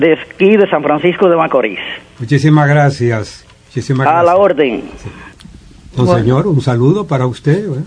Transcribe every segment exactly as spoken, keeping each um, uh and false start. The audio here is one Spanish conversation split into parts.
de aquí de San Francisco de Macorís. Muchísimas gracias. Muchísimas a gracias. la orden. Sí. Monseñor, un saludo para usted. ¿eh?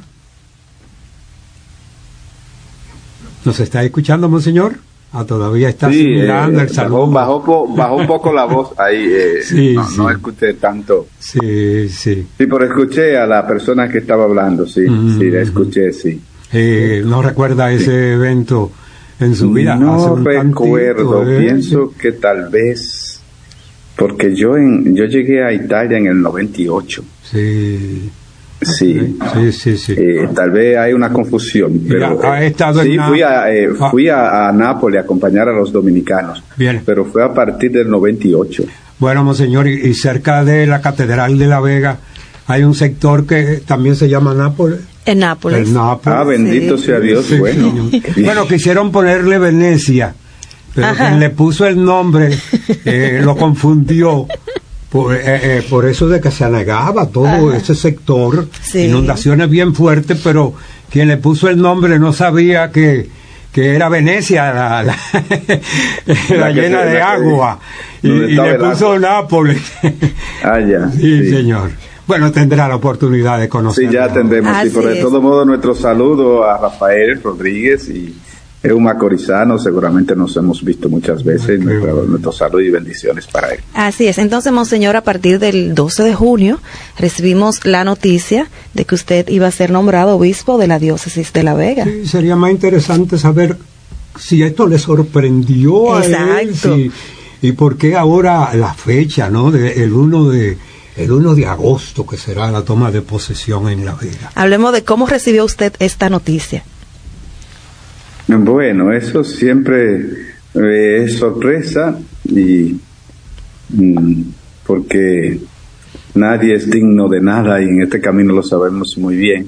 ¿Nos está escuchando, monseñor? Ah, todavía está sí, asimilando eh, el saludo. Bajó, bajó, bajó un poco la voz ahí. Eh, sí, no, sí. no escuché tanto. Sí, sí. Sí, pero escuché a la persona que estaba hablando, sí, mm. sí, la escuché, sí. Eh, ¿No recuerda ese sí. evento en su vida? No Hace un recuerdo, tantito, ¿eh? pienso que tal vez, porque yo en yo llegué a Italia en el noventa y ocho. Sí. Sí, sí, sí, sí. Eh, tal vez hay una confusión, pero ha, ha estado sí, en fui a eh, fui a, a Nápoles a acompañar a los dominicanos. Bien. Pero fue a partir del noventa y ocho. Bueno, monseñor, y, y cerca de la Catedral de La Vega hay un sector que también se llama Nápoles. En Nápoles. El Nápoles. Ah, bendito sí. sea Dios, sí, bueno. Bueno, quisieron ponerle Venecia, pero Ajá. quien le puso el nombre eh, lo confundió. Por, eh, eh, por eso de que se anegaba todo Ajá. ese sector, sí. inundaciones bien fuertes, pero quien le puso el nombre no sabía que, que era Venecia, la, la, la, la llena se, de la agua, que, y, y le puso agua. Nápoles. Ah, ya. Sí, sí, señor. Bueno, tendrá la oportunidad de conocerlo. Sí, ya tendremos. Sí, pero de todo modo, nuestro saludo a Rafael Rodríguez y es un macorizano, seguramente nos hemos visto muchas veces, okay. nuestro, nuestro saludo y bendiciones para él. Así es, entonces, monseñor, a partir del doce de junio recibimos la noticia de que usted iba a ser nombrado obispo de la diócesis de La Vega. Sí, sería más interesante saber si esto le sorprendió Exacto. a él, si, y por qué ahora la fecha, ¿no? De, el uno de... el uno de agosto, que será la toma de posesión en La Vega. Hablemos de cómo recibió usted esta noticia. Bueno, eso siempre eh, es sorpresa y mm, porque nadie es digno de nada y en este camino lo sabemos muy bien.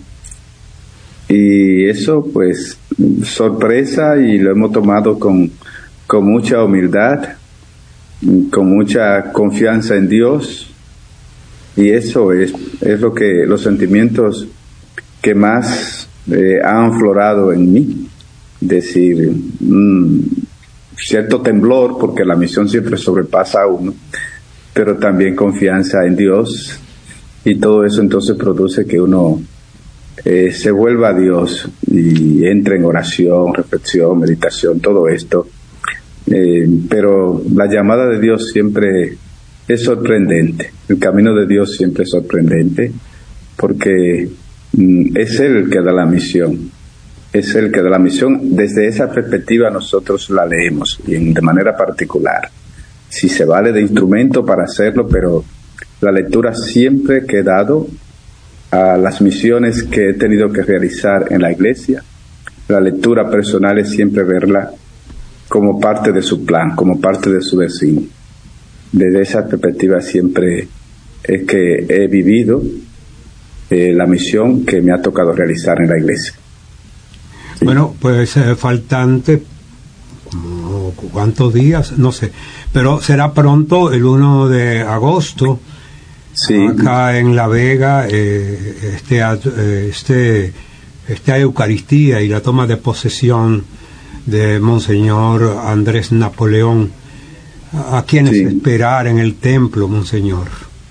Y eso pues sorpresa y lo hemos tomado con, con mucha humildad, con mucha confianza en Dios. Y eso es, es lo que, los sentimientos que más eh, han aflorado en mí. Decir, mmm, cierto temblor, porque la misión siempre sobrepasa a uno, pero también confianza en Dios, y todo eso entonces produce que uno eh, se vuelva a Dios y entre en oración, reflexión, meditación, todo esto. Eh, pero la llamada de Dios siempre es sorprendente, el camino de Dios siempre es sorprendente, porque mm, es Él el que da la misión. Es el que da la misión. Desde esa perspectiva nosotros la leemos y en, de manera particular. Si se vale de instrumento para hacerlo, pero la lectura siempre que he dado a las misiones que he tenido que realizar en la iglesia, la lectura personal es siempre verla como parte de su plan, como parte de su destino. Desde esa perspectiva siempre es que he vivido eh, la misión que me ha tocado realizar en la iglesia. Sí. Bueno, pues eh, faltante, ¿cuántos días? No sé, pero será pronto, el uno de agosto, sí. Acá en La Vega, eh, este, eh, este, esta Eucaristía y la toma de posesión de Monseñor Andrés Napoleón. ¿A quiénes sí. esperar en el templo, Monseñor?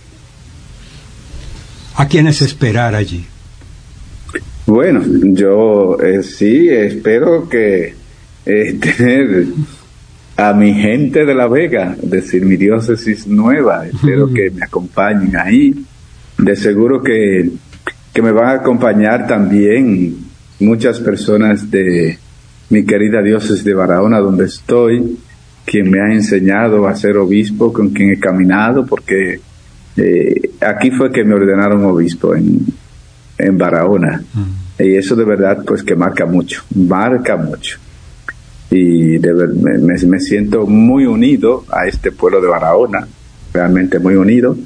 ¿A quiénes esperar allí? Bueno, yo eh, sí espero que eh, tener a mi gente de La Vega, es decir, mi diócesis nueva, espero que me acompañen ahí. De seguro que, que me van a acompañar también muchas personas de mi querida diócesis de Barahona, donde estoy, quien me ha enseñado a ser obispo, con quien he caminado, porque eh, aquí fue que me ordenaron obispo en en Barahona, mm. y eso de verdad pues que marca mucho, marca mucho, y de ver, me, me siento muy unido a este pueblo de Barahona, realmente muy unido,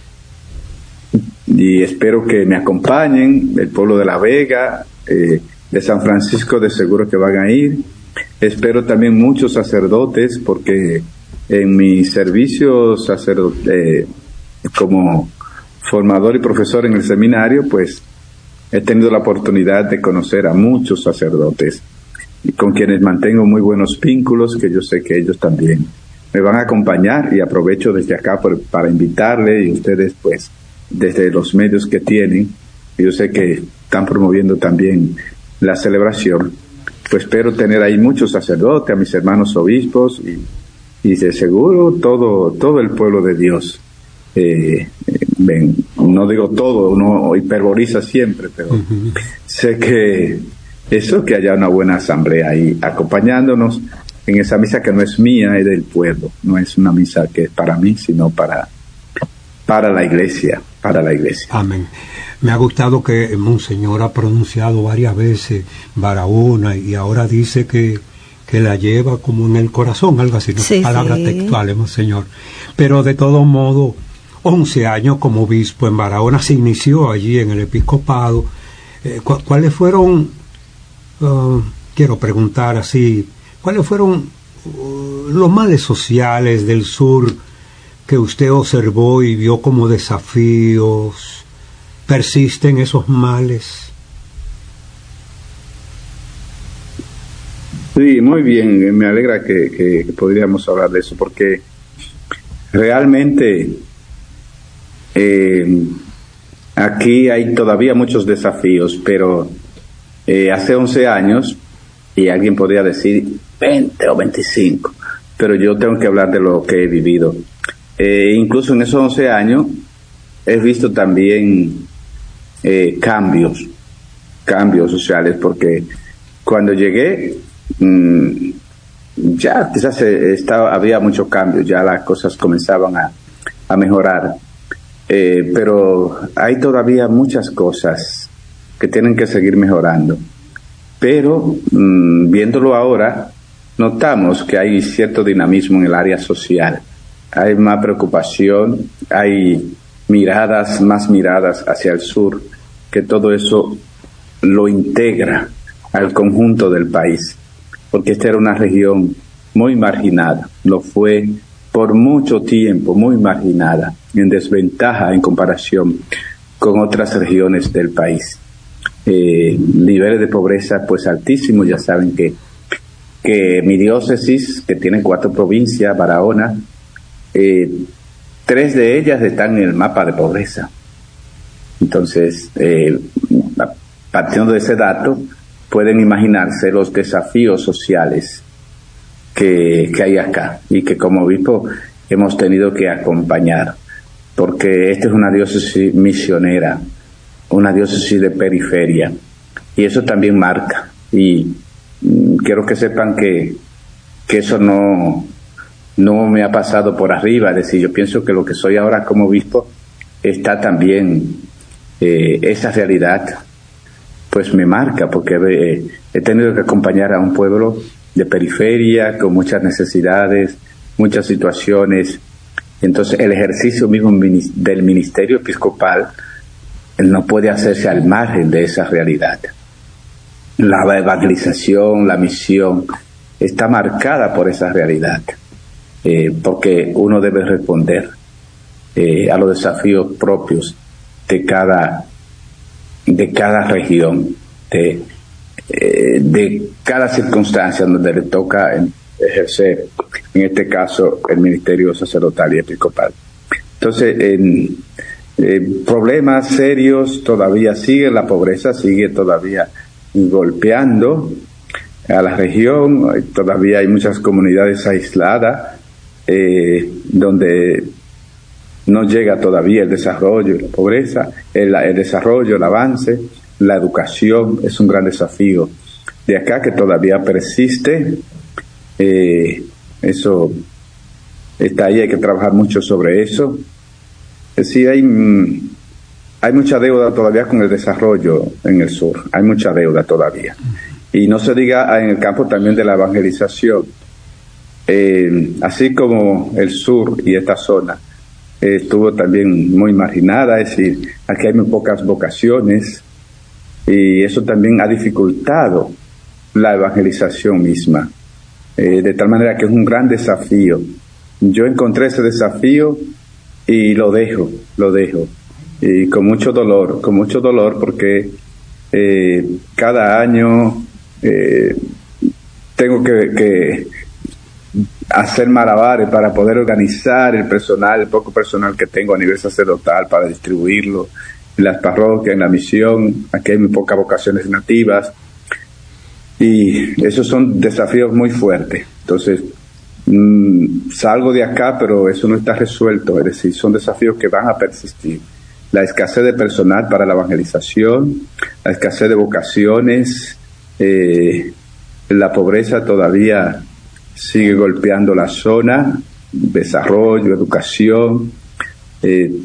y espero que me acompañen, el pueblo de La Vega, eh, de San Francisco de seguro que van a ir, espero también muchos sacerdotes, porque en mi servicio sacerdote, eh, como formador y profesor en el seminario, pues he tenido la oportunidad de conocer a muchos sacerdotes con quienes mantengo muy buenos vínculos, que yo sé que ellos también me van a acompañar, y aprovecho desde acá por, para invitarle, y ustedes pues desde los medios que tienen, yo sé que están promoviendo también la celebración, pues espero tener ahí muchos sacerdotes, a mis hermanos obispos y, y de seguro todo, todo el pueblo de Dios. Eh, ven, no digo todo, uno hiperboliza siempre, pero uh-huh. sé que eso, que haya una buena asamblea ahí acompañándonos en esa misa que no es mía, es del pueblo, no es una misa que es para mí, sino para, para la iglesia, para la iglesia. Amén. Me ha gustado que Monseñor ha pronunciado varias veces Barahona, y ahora dice que, que la lleva como en el corazón, algo así, ¿no? Sí, Palabras sí. textuales, Monseñor. Pero de todo modo, once años como obispo en Barahona, se inició allí en el episcopado. Eh, cu- ¿Cuáles fueron, uh, quiero preguntar así, cuáles fueron uh, los males sociales del sur que usted observó y vio como desafíos? ¿Persisten esos males? Sí, muy bien, me alegra que, que, que podríamos hablar de eso, porque realmente eh, aquí hay todavía muchos desafíos, pero eh, hace once años, y alguien podría decir veinte o veinticinco, pero yo tengo que hablar de lo que he vivido. Eh, incluso en esos once años he visto también eh, cambios, cambios sociales, porque cuando llegué mmm, ya quizás estaba, había muchos cambios, ya las cosas comenzaban a, a mejorar, eh, pero hay todavía muchas cosas que tienen que seguir mejorando. Pero mmm, viéndolo ahora, notamos que hay cierto dinamismo en el área social, hay más preocupación, hay miradas, más miradas hacia el sur, que todo eso lo integra al conjunto del país, porque esta era una región muy marginada, lo fue por mucho tiempo, muy marginada, en desventaja en comparación con otras regiones del país. Eh, niveles de pobreza pues altísimos, ya saben que, que mi diócesis, que tiene cuatro provincias, Barahona, eh, tres de ellas están en el mapa de pobreza. Entonces, eh, partiendo de ese dato, pueden imaginarse los desafíos sociales que, que hay acá, y que como obispo hemos tenido que acompañar, porque esta es una diócesis misionera, una diócesis de periferia, y eso también marca, y mm, quiero que sepan que, que eso no, no me ha pasado por arriba, es decir, yo pienso que lo que soy ahora como obispo está también, eh, esa realidad pues me marca, porque eh, he tenido que acompañar a un pueblo de periferia con muchas necesidades, muchas situaciones. Entonces el ejercicio mismo del ministerio episcopal no puede hacerse al margen de esa realidad. La evangelización, la misión está marcada por esa realidad, eh, porque uno debe responder eh, a los desafíos propios de cada de cada región, de, eh, de cada circunstancia donde le toca ejercer, en este caso, el ministerio sacerdotal y episcopal. Entonces, en, eh, problemas serios todavía siguen, la pobreza sigue todavía golpeando a la región, todavía hay muchas comunidades aisladas, eh, donde no llega todavía el desarrollo, la pobreza, el, el desarrollo, el avance, la educación es un gran desafío de acá que todavía persiste. Eh, eso está ahí, hay que trabajar mucho sobre eso. Es decir, hay, hay mucha deuda todavía con el desarrollo en el sur, hay mucha deuda todavía. Y no se diga en el campo también de la evangelización. Eh, así como el sur y esta zona estuvo también muy marginada, es decir, aquí hay muy pocas vocaciones, y eso también ha dificultado la evangelización misma, eh, de tal manera que es un gran desafío. Yo encontré ese desafío y lo dejo, lo dejo, y con mucho dolor, con mucho dolor, porque eh, cada año eh, tengo que, que hacer malabares para poder organizar el personal, el poco personal que tengo a nivel sacerdotal para distribuirlo en las parroquias, en la misión. Aquí hay muy pocas vocaciones nativas y esos son desafíos muy fuertes. Entonces mmm, salgo de acá, pero eso no está resuelto, es decir, son desafíos que van a persistir. La escasez de personal para la evangelización, la escasez de vocaciones, eh, la pobreza todavía sigue golpeando la zona, desarrollo, educación, eh,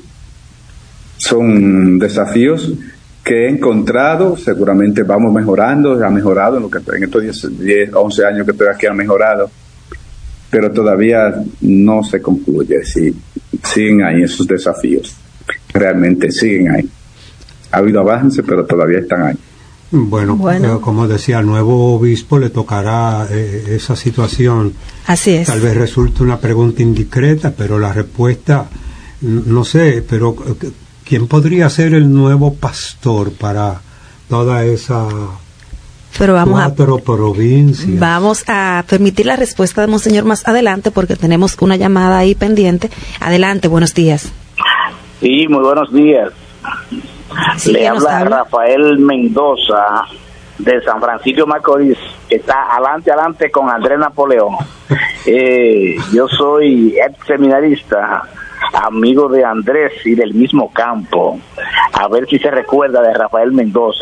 son desafíos que he encontrado, seguramente vamos mejorando, ha mejorado en, lo que, en estos diez, diez, once años que estoy aquí, ha mejorado, pero todavía no se concluye, sí, siguen ahí esos desafíos, realmente siguen ahí. Ha habido avance, pero todavía están ahí. Bueno, bueno. Eh, como decía, al nuevo obispo le tocará eh, esa situación. Así es. Tal vez resulte una pregunta indiscreta, pero la respuesta, no sé, pero ¿quién podría ser el nuevo pastor para toda esa pero vamos cuatro a, provincias? Vamos a permitir la respuesta de Monseñor más adelante porque tenemos una llamada ahí pendiente. Adelante, buenos días. Sí, muy buenos días. Sí, le habla, habla Rafael Mendoza de San Francisco de Macorís, que está adelante, adelante con Andrés Napoleón. Eh, yo soy ex seminarista, amigo de Andrés y del mismo campo. A ver si se recuerda de Rafael Mendoza.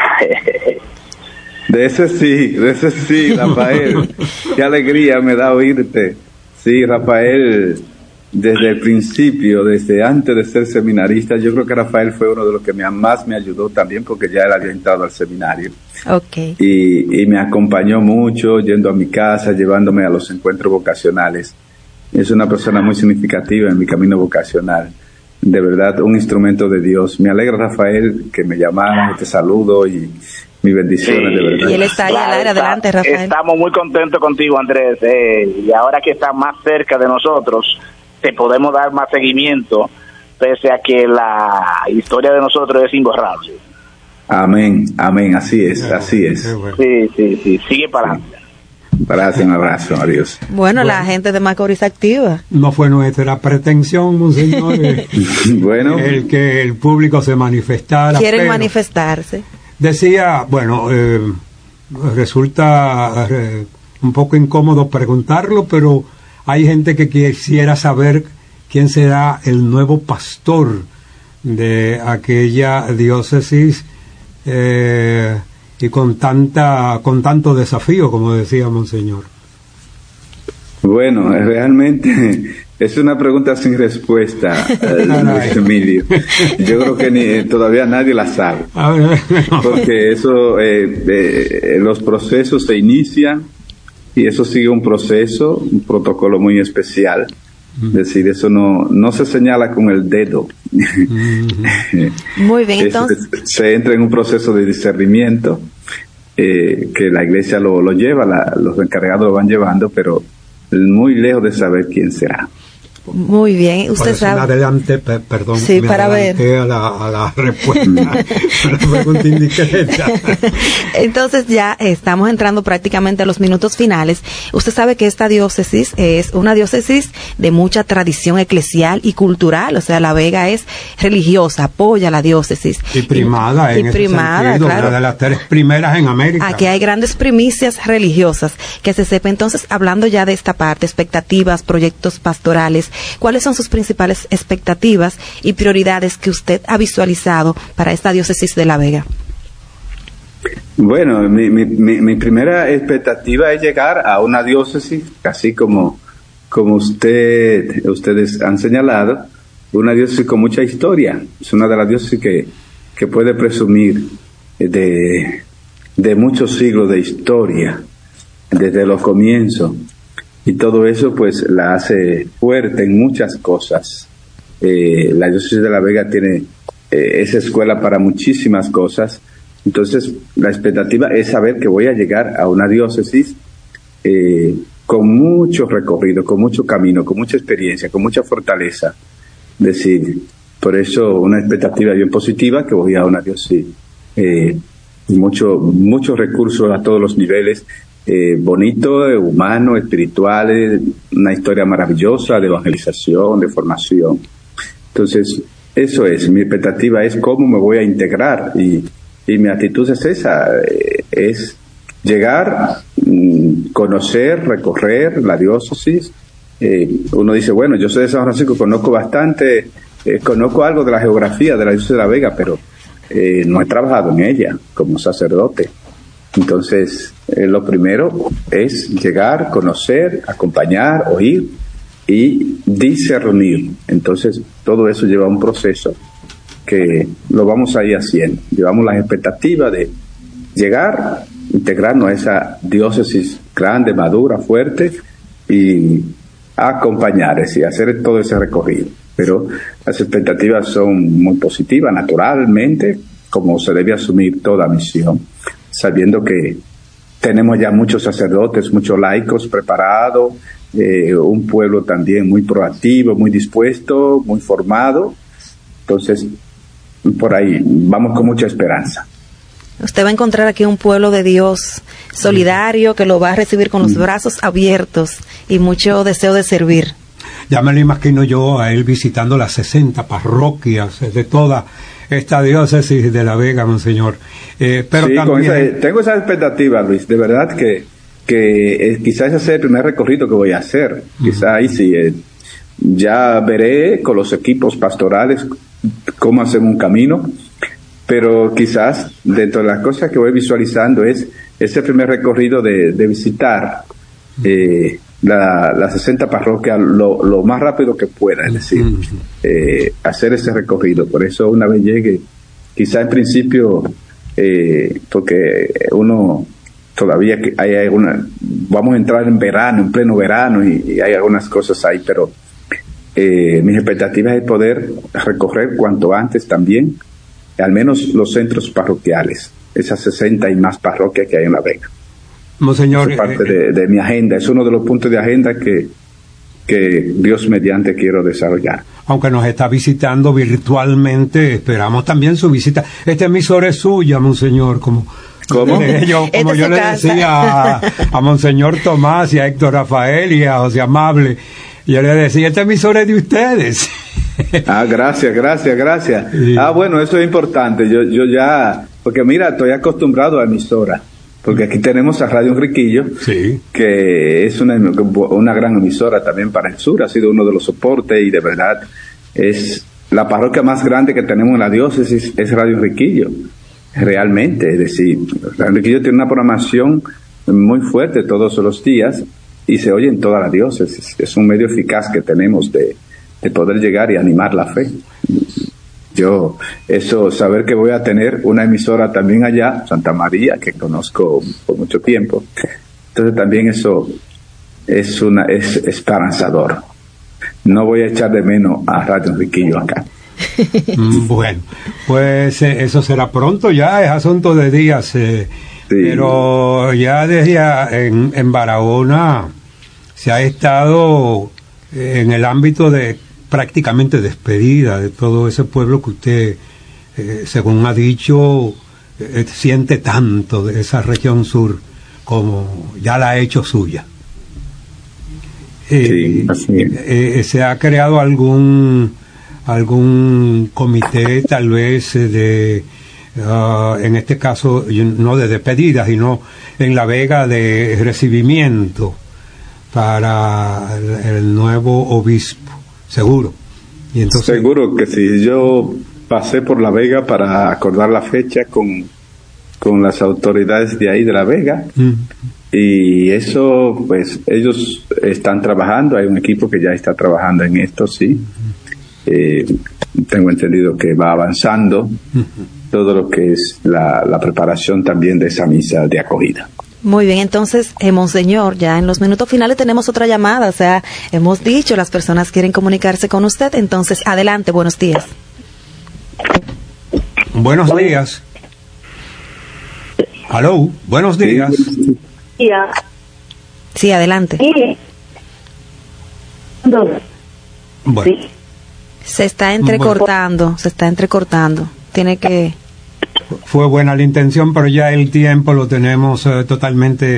De ese sí, de ese sí, Rafael. Qué alegría me da oírte. Sí, Rafael, desde el principio, desde antes de ser seminarista, yo creo que Rafael fue uno de los que me, más me ayudó también, porque ya él había entrado al seminario. Okay. Y, y me acompañó mucho, yendo a mi casa, llevándome a los encuentros vocacionales. Es una persona muy significativa en mi camino vocacional. De verdad, un instrumento de Dios. Me alegra, Rafael, que me llamaran, te saludo y mis bendiciones, sí, de verdad. Y él está ahí al aire, adelante, Rafael. Estamos muy contentos contigo, Andrés, eh, y ahora que está más cerca de nosotros, te podemos dar más seguimiento, pese a que la historia de nosotros es imborrable. Amén, amén, así es, bueno, así es. Bueno. Sí, sí, sí, sigue para adelante. Gracias, un abrazo, adiós. Bueno, bueno, la gente de Macorís activa. No fue nuestra pretensión, monseñor, bueno, el que el público se manifestara. Quieren manifestarse. Decía, bueno, eh, resulta eh, un poco incómodo preguntarlo, pero hay gente que quisiera saber quién será el nuevo pastor de aquella diócesis eh, y con tanta con tanto desafío, como decía Monseñor. Bueno, realmente es una pregunta sin respuesta, Luis Emilio. Yo creo que ni, todavía nadie la sabe, porque eso, eh, eh, los procesos se inician y eso sigue un proceso, un protocolo muy especial. Es decir, eso no no se señala con el dedo. Muy bien, entonces. Se entra en un proceso de discernimiento eh, que la Iglesia lo, lo lleva, la, los encargados lo van llevando, pero muy lejos de saber quién será. Muy bien, usted sabe. Adelante, pe, perdón, sí, me para ver a la, a la respuesta, a la pregunta indiscreta. Entonces ya estamos entrando prácticamente a los minutos finales. Usted sabe que esta diócesis es una diócesis de mucha tradición eclesial y cultural, o sea, La Vega es religiosa, apoya la diócesis. Y primada, y, en y primada, ese sentido, claro. Una de las tres primeras en América. Aquí hay grandes primicias religiosas, que se sepa. Entonces, hablando ya de esta parte, expectativas, proyectos pastorales, ¿cuáles son sus principales expectativas y prioridades que usted ha visualizado para esta diócesis de La Vega? Bueno, mi, mi, mi, mi primera expectativa es llegar a una diócesis, así como, como usted, ustedes han señalado, una diócesis con mucha historia. Es una de las diócesis que, que puede presumir de, de muchos siglos de historia, desde los comienzos. Y todo eso pues la hace fuerte en muchas cosas. Eh, la diócesis de La Vega tiene eh, esa escuela para muchísimas cosas. Entonces la expectativa es saber que voy a llegar a una diócesis eh, con mucho recorrido, con mucho camino, con mucha experiencia, con mucha fortaleza. Es decir, por eso una expectativa bien positiva, que voy a una diócesis eh, mucho, muchos recursos a todos los niveles, eh, bonito, eh, humano, espiritual, eh, una historia maravillosa de evangelización, de formación. Entonces, eso es, mi expectativa es cómo me voy a integrar, y, y mi actitud es esa, eh, es llegar, mmm, conocer, recorrer la diócesis. Eh, uno dice, bueno, yo soy de San Francisco, conozco bastante, eh, conozco algo de la geografía de la diócesis de La Vega, pero eh, no he trabajado en ella como sacerdote. Entonces, eh, lo primero es llegar, conocer, acompañar, oír y discernir. Entonces, todo eso lleva un proceso que lo vamos a ir haciendo. Llevamos las expectativas de llegar, integrarnos a esa diócesis grande, madura, fuerte, y acompañar, es decir, hacer todo ese recorrido. Pero las expectativas son muy positivas, naturalmente, como se debe asumir toda misión, sabiendo que tenemos ya muchos sacerdotes, muchos laicos preparados, eh, un pueblo también muy proactivo, muy dispuesto, muy formado. Entonces, por ahí vamos con mucha esperanza. Usted va a encontrar aquí un pueblo de Dios solidario que lo va a recibir con los brazos abiertos y mucho deseo de servir. Ya me lo imagino yo a él visitando las sesenta parroquias de toda esta diócesis de La Vega, monseñor. Eh, pero sí, también... con esa, tengo esa expectativa, Luis, de verdad que, que eh, quizás ese sea el primer recorrido que voy a hacer. Uh-huh. Quizás ahí sí, eh, ya veré con los equipos pastorales cómo hacer un camino, pero quizás dentro de las cosas que voy visualizando es ese primer recorrido de, de visitar eh, la, las sesenta parroquias lo, lo más rápido que pueda, es decir, eh, hacer ese recorrido. Por eso una vez llegue, quizá en principio, eh, porque uno todavía que hay alguna, vamos a entrar en verano, en pleno verano, y, y hay algunas cosas ahí, pero eh, mis expectativas es poder recorrer cuanto antes también, al menos los centros parroquiales, esas sesenta y más parroquias que hay en La Vega. Monseñor, es parte de, de mi agenda, es uno de los puntos de agenda que, que Dios mediante quiero desarrollar. Aunque nos está visitando virtualmente, esperamos también su visita. Esta emisora es suya, monseñor, como, ¿Cómo? yo, como yo le decía a, a monseñor Tomás y a Héctor Rafael y a José Amable, yo le decía, esta emisora es de ustedes. Ah, gracias, gracias, gracias. Sí. Ah, bueno, eso es importante. Yo, yo ya, porque mira, estoy acostumbrado a emisora. Porque aquí tenemos a Radio Enriquillo, sí, que es una, una gran emisora también para el sur, ha sido uno de los soportes, y de verdad es la parroquia más grande que tenemos en la diócesis, es Radio Enriquillo, realmente. Es decir, Radio Enriquillo tiene una programación muy fuerte todos los días y se oye en toda la diócesis. Es un medio eficaz que tenemos de, de poder llegar y animar la fe. Yo, eso, saber que voy a tener una emisora también allá, Santa María, que conozco por mucho tiempo, entonces también eso es una es esperanzador. No voy a echar de menos a Radio Enriquillo acá. Bueno, pues eh, eso será pronto, ya es asunto de días, eh, sí. Pero ya desde en, en Barahona se ha estado en el ámbito de prácticamente despedida de todo ese pueblo que usted, eh, según ha dicho, eh, siente tanto de esa región sur, como ya la ha hecho suya. Eh, sí, así es. Eh, ¿Se ha creado algún algún comité, tal vez, de, uh, en este caso, no de despedida, sino en La Vega, de recibimiento para el, el nuevo obispo? Seguro. Y entonces... Seguro que sí. Yo pasé por La Vega para acordar la fecha con, con las autoridades de ahí de La Vega. Mm. Y eso, pues, ellos están trabajando. Hay un equipo que ya está trabajando en esto, sí. Mm. Eh, tengo entendido que va avanzando mm. todo lo que es la, la preparación también de esa misa de acogida. Muy bien, entonces, eh, monseñor, ya en los minutos finales tenemos otra llamada, o sea, hemos dicho, las personas quieren comunicarse con usted, entonces, adelante, buenos días. Buenos días. Aló, buenos días. Sí, adelante. Bueno. Se está entrecortando, se está entrecortando, tiene que... Fue buena la intención, pero ya el tiempo lo tenemos eh, totalmente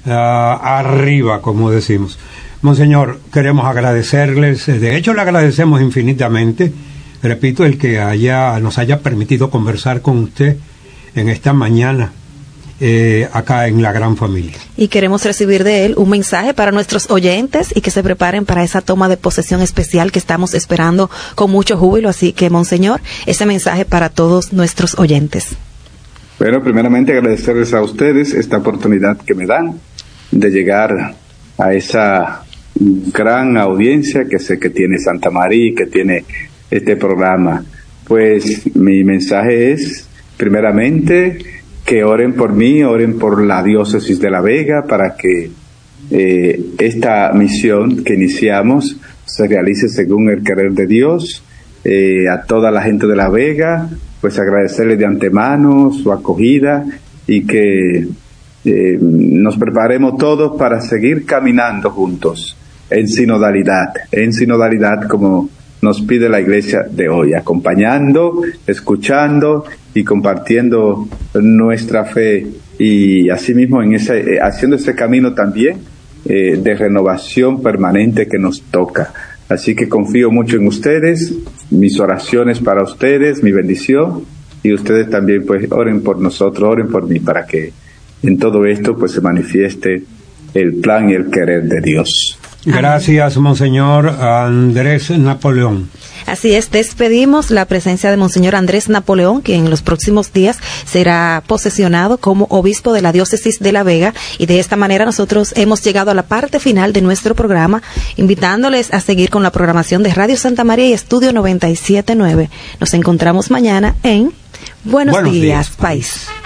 uh, arriba, como decimos. Monseñor, queremos agradecerles, de hecho le agradecemos infinitamente, repito, el que haya nos haya permitido conversar con usted en esta mañana eh, acá en La Gran Familia. Y queremos recibir de él un mensaje para nuestros oyentes y que se preparen para esa toma de posesión especial que estamos esperando con mucho júbilo. Así que, Monseñor, ese mensaje para todos nuestros oyentes. Bueno, primeramente agradecerles a ustedes esta oportunidad que me dan de llegar a esa gran audiencia que sé que tiene Santa María y que tiene este programa. Pues mi mensaje es, primeramente, que oren por mí, oren por la diócesis de La Vega para que eh, esta misión que iniciamos se realice según el querer de Dios. Eh, a toda la gente de La Vega, pues agradecerles de antemano su acogida y que eh, nos preparemos todos para seguir caminando juntos en sinodalidad, en sinodalidad como nos pide la Iglesia de hoy, acompañando, escuchando y compartiendo nuestra fe y asimismo en ese, haciendo ese camino también eh, de renovación permanente que nos toca. Así que confío mucho en ustedes, mis oraciones para ustedes, mi bendición, y ustedes también pues oren por nosotros, oren por mí para que en todo esto pues se manifieste el plan y el querer de Dios. Gracias, Monseñor Andrés Napoleón. Así es, despedimos la presencia de Monseñor Andrés Napoleón, que en los próximos días será posesionado como obispo de la diócesis de La Vega, y de esta manera nosotros hemos llegado a la parte final de nuestro programa, invitándoles a seguir con la programación de Radio Santa María y Estudio noventa y siete punto nueve. Nos encontramos mañana en Buenos, Buenos días, días, País. país.